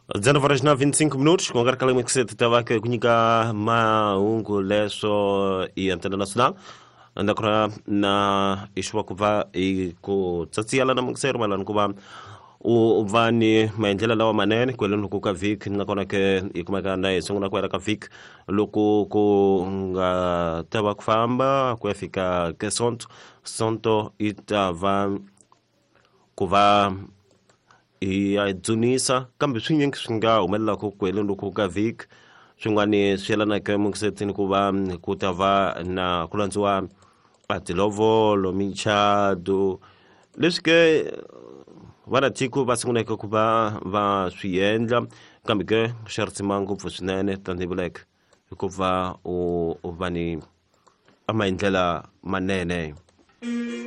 19 horas na 25 minutos, com a Carcalema que se estava aqui com Maungo, Leso e Antena Nacional. Anda na Ishwakuva e com Tsatsiala na Mungser, Malan Kuba. O Vani Mandela Lawa Manen, quello no Kukavik, na kona ke e como é que anda isso, na kwera Kavik, loko ko nga tava kufamba, kwa fika ke sonto itava kuva e a Tunisa, kambe swinyen swinga umela ko kwelo no Kukavik, swingani swela na ke mungsetin kuva kutava na kulanzwa atilovo lo minchado leske vana tiku va sunguleke ku va swi endla kambe ke xaritsima ngopfu swinene tandivuleke hikuva u va ni a maendlela manene.